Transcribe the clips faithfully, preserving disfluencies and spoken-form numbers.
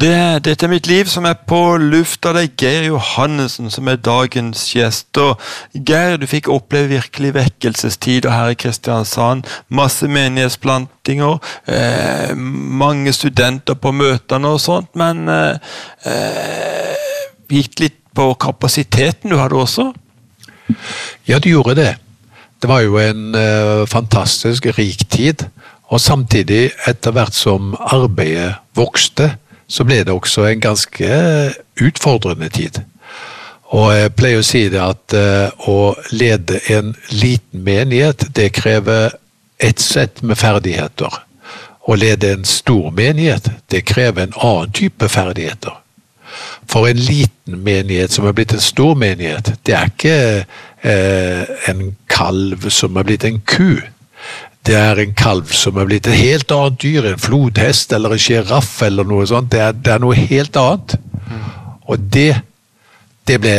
Det, dette er mitt liv som er på lufta. Det er Geir Johannesen som er dagens gjest. Og Geir, du fikk oppleve virkelig vekkelsestider her i Kristiansand. Masse menighetsplantinger, eh, mange studenter på møtene og sånt, men eh, gikk litt på kapasiteten du hadde også? Ja, det gjorde det. Det var jo en uh, fantastisk rik tid, og samtidig etter hvert som arbeidet vokste, så ble det også en ganske utfordrende tid. Og jeg pleier å si det at uh, å lede en liten menighet, det krever et sett med ferdigheter. Å lede en stor menighet, det krever en annen type ferdigheter. For en liten menighet som er blitt en stor menighet, det er ikke eh, en kalv som er blitt en ku. Det er en kalv som er blitt et helt annet dyr, en flodhest eller en giraff eller noe sånt. Det er, det er noe helt annet. Mm. Og det, det ble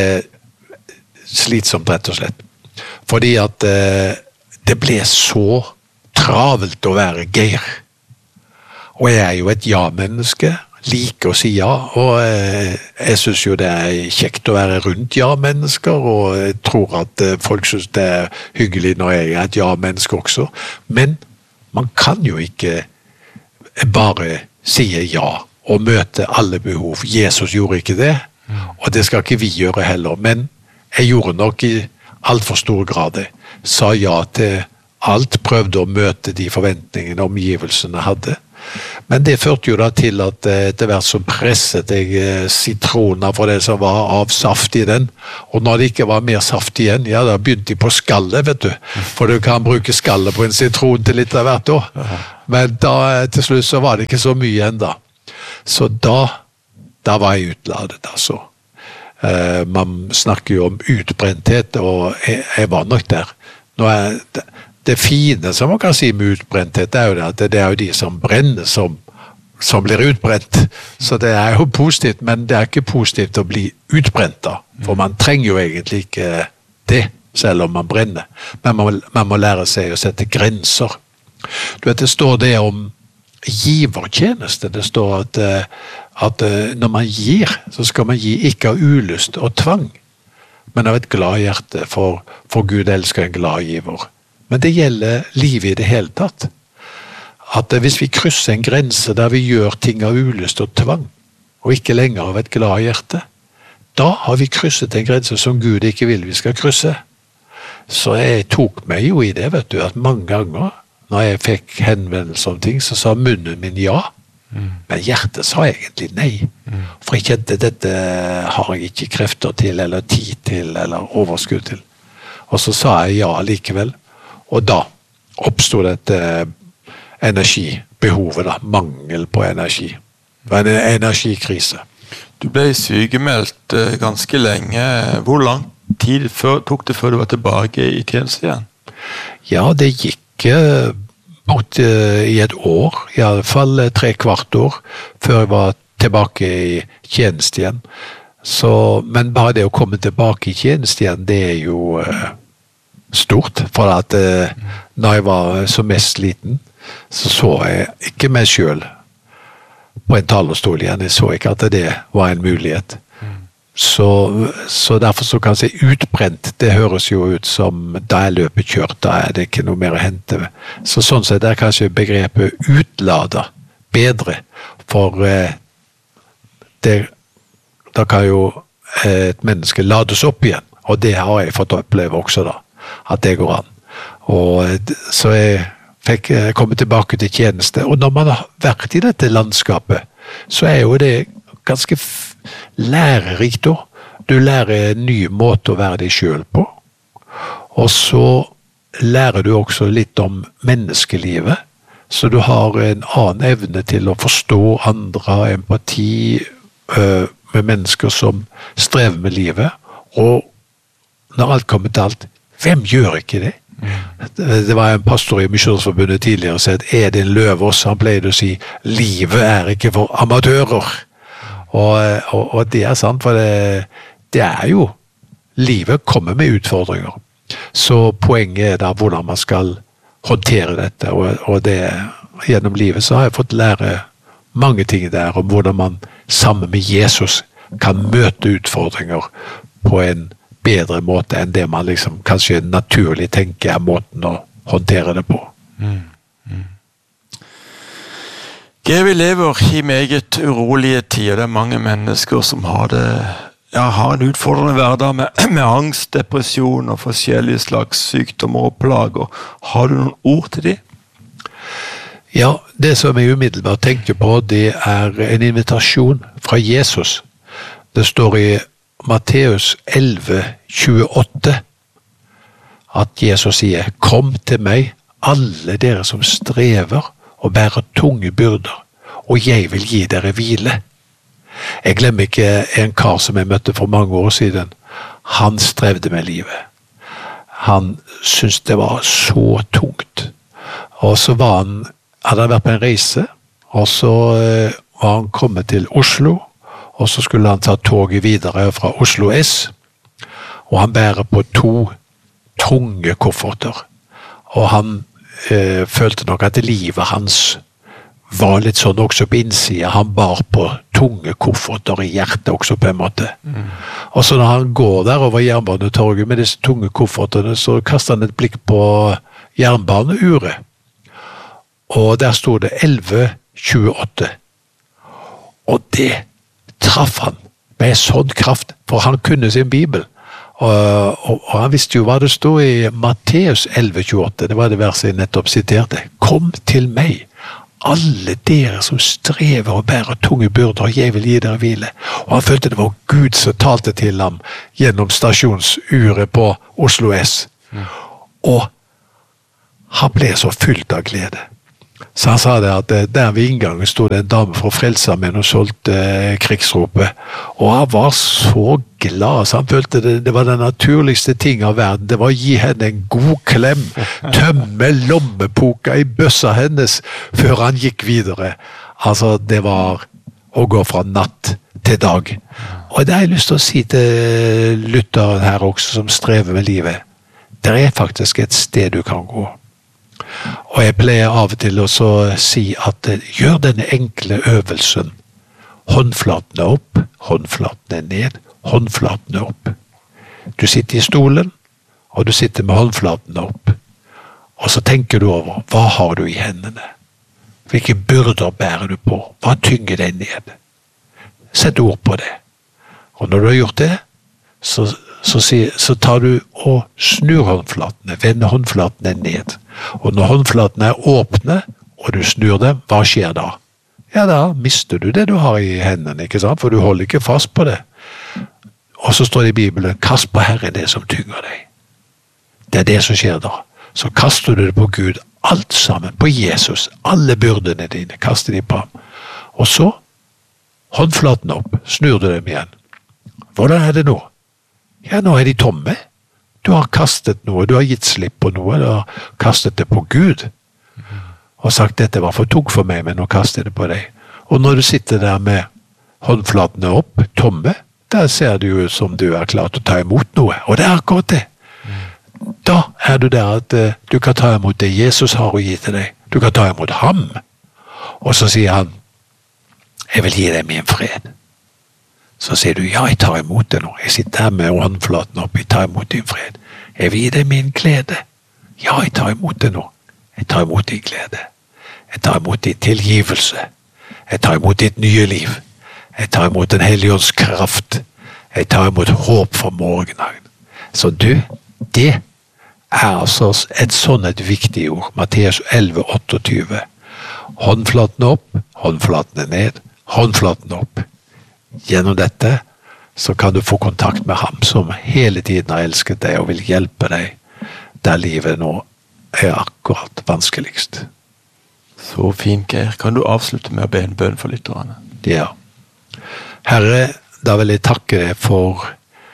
slitsomt rett og slett. Fordi at eh, det ble så travelt å være Geir. Og jeg er jo et ja-menneske. Liker å si ja, og eh, jeg synes jo det er kjekt å være rundt ja-mennesker, og jeg tror at eh, folk synes det er hyggelig når jeg er et ja-menneske også. Men man kan jo ikke bare si ja og møte alle behov. Jesus gjorde ikke det, og det skal ikke vi gjøre heller. Men jeg gjorde nok i alt for stor grad det. Sa ja til alt, prøvde å møte de forventningene omgivelsene hadde. Men det førte jo da til at etter hvert så presset jeg sitroner for det som var av saft i den, og når det ikke var mer saft igjen, ja da begynte jeg på skallet, vet du, for du kan bruke skallet på en sitron til litt av hvert år, men da til slutt så var det ikke så mye igjen da. Så da, da var jeg utladet altså. Uh, man snakker jo om utbrenthet, og jeg, jeg var nok der. Nå er det Det fine som man kan si med utbrenthet, det er jo det at det er jo de som brenner som, som blir utbrent. Så det er jo positivt, men det er ikke positivt å bli utbrent da. For man trenger jo egentlig ikke det, selv om man brenner. Men man, man må lære seg å sette grenser. Du vet, det står det om givertjeneste. Det står at, at når man gir, så skal man gi ikke av ulyst og tvang, men av et glad hjerte, for, for Gud elsker en glad giver. Men det gjelder livet i det hele tatt. At hvis vi krysser en grense der vi gjør ting av ulyst og tvang, og ikke lenger av et glad hjerte, da har vi krysset en grense som Gud ikke vil vi skal krysse. Så jeg tok meg jo i det, vet du, at mange ganger, når jeg fikk henvendelser om ting, så sa munnen min ja, mm. men hjertet sa egentlig nei. Mm. For jeg kjente dette har jeg ikke krefter til, eller tid til, eller overskudd til. Og så sa jeg ja likevel. Og da oppstod dette energibehovet, da, mangel på energi. Det var en energikrise. Du ble sykemeldt ganske lenge. Hvor lang tid før, tok det før du var tilbake i tjeneste igjen? Ja, det gikk bort i et år, i alle fall tre kvart år, før jeg var tilbake i tjeneste igjen. Så, men bare det å komme tilbake i tjeneste igjen, det er jo stort, for at eh, når jeg var som mest liten, så så jeg ikke meg selv på en talerstol igjen. Jeg så ikke at det var en mulighet. Mm. Så, så derfor så kan jeg si utbrent, det høres jo ut som da er løpet kjørt, da er det ikke noe mer å hente. Så sånn sett er kanskje begrepet utlada bedre, for eh, det, da kan jo et menneske lades opp igjen, og det har jeg fått oppleve også da. At det går an. Og så jeg fikk komme tilbake til tjeneste. Og når man har vært i dette landskapet, så er jo det ganske lærerikt da. Du lærer en ny måte å være deg selv på. Og så lærer du også litt om menneskelivet. Så du har en annen evne til å forstå andre, empati øh, med mennesker som strever med livet. Og når alt kommer til alt, hvem gjør ikke det? Mm. Det var en pastor i Misjonsforbundet tidligere som sa, er det en Løvås? Han pleide å si, livet er ikke for amatører. Og, og, og det er sant, for det, det er jo, livet kommer med utfordringer. Så poenget er da hvordan man skal håndtere dette, og, og det, gjennom livet så har jeg fått lære mange ting der, om hvordan man sammen med Jesus kan møte utfordringer på en bedre måte enn det man liksom kanskje naturlig tenker er måten å håndtere det på. Mm. Mm. Geir, vi lever i meget urolige tider. Det er mange mennesker som har det ja, har en utfordrende hverdag med, med angst, depresjon og forskjellige slags sykdommer og plager. Har du noen ord til dem? Ja, det som jeg umiddelbart tenker på, det er en invitasjon fra Jesus. Det står i Matteus elleve tjueåtte at Jesus sier, «Kom til meg, alle dere som strever og bærer tunge byrder, og jeg vil gi dere hvile.» Jeg glemmer ikke en kar som jeg møtte for mange år siden. Han strevde med livet. Han syntes det var så tungt. Og så var han, hadde han vært på en reise, og så var han kommet til Oslo, og så skulle han ta toget videre fra Oslo S, og han bærer på to tunge kofferter. Og han eh, følte nok at livet hans var litt sånn også på innsida. Han bar på tunge kofferter i hjertet også på en måte. Mm. Og så når han går der over Jernbanetorget med disse tunge koffertene, så kaster han et blikk på jernbaneuret. Og der stod det elleve tjueåtte. Og det traff han med sånn kraft, for han kunne sin Bibel. Og, og, og han visste jo hva det stod i Matteus elleve tjueåtte. Det var det verset jeg nettopp siterte. «Kom til meg, alle dere som strever og bærer tunge byrder, og jeg vil gi dere hvile.» Og han følte det var Gud som talte til ham gjennom stasjonsuret på Oslo S. Mm. Og han ble så fylt av glede. Så han sa det at der ved inngangen stod det en dame fra Frelsesarmeen og solgte eh, krigsropet. Og han var så glad, så han følte det, det var den naturligste ting av verden. Det var å gi henne en god klem, tømme lommepoka i bøssa hennes før han gikk videre. Altså, det var å gå fra natt til dag. Og det har jeg lyst til å si til lytteren her også, som strever med livet. Det er faktisk et sted du kan gå. Og jeg pleier av og til å si at gjør denne enkle øvelsen. Håndflatene opp, håndflatene ned, håndflatene opp. Du sitter i stolen, og du sitter med håndflatene opp. Og så tenker du over, hva har du i hendene? Hvilke byrder bærer du på? Hva tynger deg ned? Sett ord på det. Og når du har gjort det, så, så, så tar du og snur håndflatene, vender håndflatene ned. Og når håndflatene er åpne, og du snur dem, hva skjer da? Ja, da mister du det du har i hendene, ikke sant? For du holder ikke fast på det. Og så står det i Bibelen, kast på Herren det som tynger deg. Det er det som skjer da. Så kaster du det på Gud, alt sammen, på Jesus, alle byrdene dine, kaster de på ham. Og så, håndflatene opp, snur du dem igjen. Hvordan er det nå? Ja, nå er de tomme. Du har kastet noe, du har gitt slipp på noe, du har kastet det på Gud. Og sagt, dette var for tungt for meg, men nå kaster jeg det på deg. Og når du sitter der med håndflatene opp, tomme, der ser det jo ut som du er klar til å ta imot noe. Og det er akkurat det. Da er du der at uh, du kan ta imot det Jesus har å gi til deg. Du kan ta imot ham. Og så sier han, jeg vil gi deg min fred. Så sier du, ja, jeg tar imot det nå. Jeg sitter her med håndflaten opp, jeg tar imot din fred. Jeg vil gi deg min glede. Ja, jeg tar imot det nå. Jeg tar imot din glede. Jeg tar imot din tilgivelse. Jeg tar imot ditt nye liv. Jeg tar imot den hellige ånds kraft. Jeg tar imot håp for morgendagen. Så du, det er altså et sånn et viktig ord. Matteus elleve tjueåtte. Håndflaten opp, håndflatene ned, håndflaten opp. Gjennom dette så kan du få kontakt med ham som hele tiden har elsket deg og vil hjelpe deg der livet nå er akkurat vanskeligst. Så fint, Geir. Kan du avslutte med å be en bønn for lytterne? Ja. Herre, da vil jeg takke deg for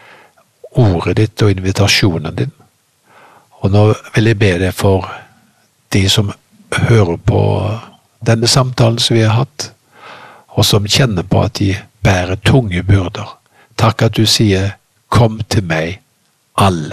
ordet ditt og invitasjonen din. Og nå vil jeg be deg for de som hører på denne samtalen som vi har hatt, og som kjenner på at de bærer tunge byrder. Takk at du sier, kom til meg, alle.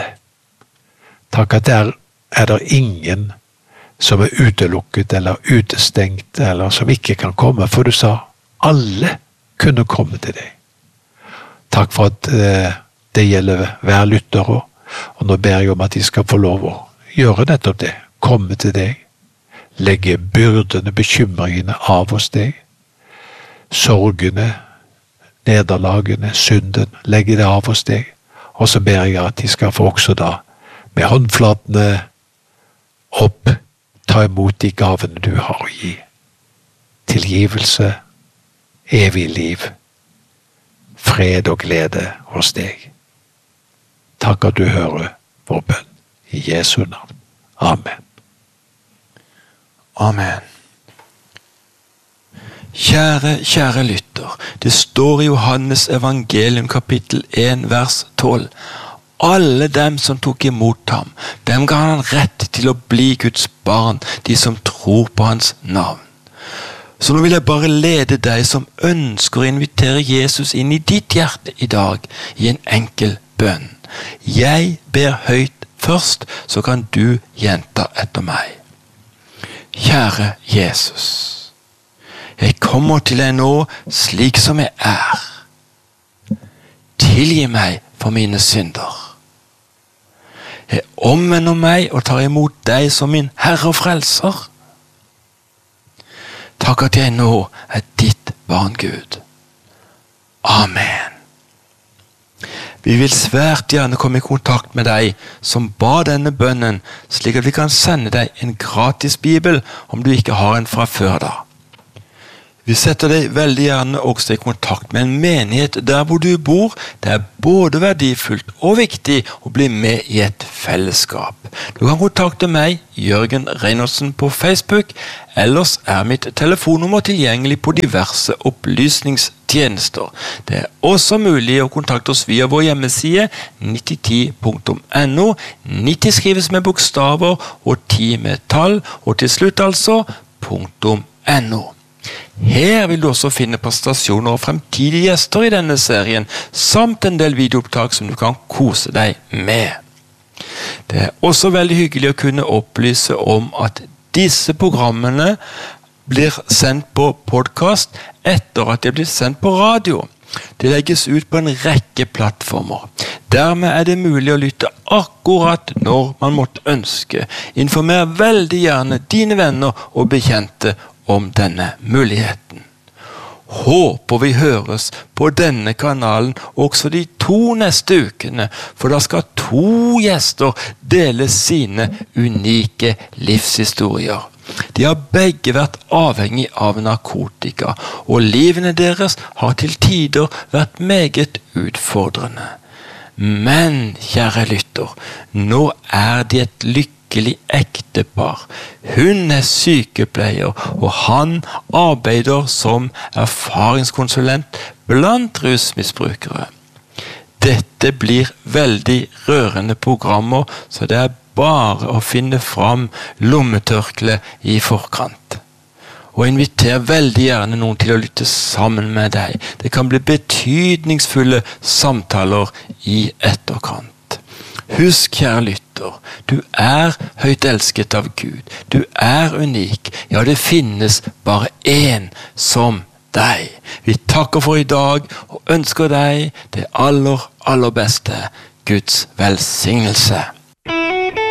Takk at der er det ingen som er utelukket eller utestengt, eller som ikke kan komme, for du sa, alle kunne komme til deg. Takk for at eh, det gjelder hver lytter også. Og nå ber jeg om at de skal få lov å gjøre nettopp det. Komme til deg. Legge byrdene, bekymringene av hos deg. Sorgene, nederlagene, synden. Legge det av hos deg. Og så ber jeg at de skal få også da, med håndflatene opp, ta imot de gavene du har å gi. Tilgivelse, evig liv, fred og glede hos deg. Takk at du hører vår bønn. I Jesu navn. Amen. Amen. Kjære, kjære lytter, det står i Johannes evangelium kapittel én vers tolv. Alle dem som tok imot ham, dem ga han rett til å bli Guds barn, de som tror på hans navn. Så nå vil jeg bare lede deg som ønsker å invitere Jesus inn i ditt hjerte i dag, i en enkel bønn. Jeg ber høyt først, så kan du gjenta etter meg. Kjære Jesus, jeg kommer til deg nå slik som jeg er. Tilgi meg for mine synder. Jeg omvender meg og tar imot deg som min Herre og Frelser. Takk at jeg nå er ditt barn, Gud. Amen. Vi vil svært gjerne komme i kontakt med deg som ba denne bønnen, slik at vi kan sende deg en gratis bibel om du ikke har en fra før da. Vi setter deg veldig gjerne også i kontakt med en menighet der hvor du bor. Det er både verdifullt og viktig å bli med i et fellesskap. Du kan kontakte meg, Jørgen Reinertsen, på Facebook. Ellers er mitt telefonnummer tilgjengelig på diverse opplysningstjenester. Det er også mulig å kontakte oss via vår hjemmeside nitti ti punktum no. nitti skrives med bokstaver og ti med tall, og til slutt altså .no. Her vil du også finne presentasjoner og fremtidige gjester i denne serien, samt en del videoopptak som du kan kose deg med. Det er også veldig hyggelig å kunne opplyse om at disse programmene blir sendt på podcast etter at de blir sendt på radio. Det legges ut på en rekke plattformer. Dermed er det mulig å lytte akkurat når man måtte ønske. Informer veldig gjerne dine venner og bekjente om denne muligheten. Håper vi høres på denne kanalen også de to neste ukene, for da skal to gjester dele sine unike livshistorier. De har begge vært avhengig av narkotika, og livene deres har til tider vært meget utfordrende. Men, kjære lytter, nå er de et lykkelig ektepar. Hun er sykepleier, og han arbeider som erfaringskonsulent blant rusmisbrukere. Dette blir veldig rørende programmer, så det er bare å finne fram lommetørkle i forkant. Og inviter veldig gjerne noen til å lytte sammen med deg. Det kan bli betydningsfulle samtaler i etterkant. Husk, kjære lytter, du er høyt elsket av Gud. Du er unik. Ja, det finnes bare én som deg. Vi takker for i dag og ønsker deg det aller, aller beste. Guds velsignelse.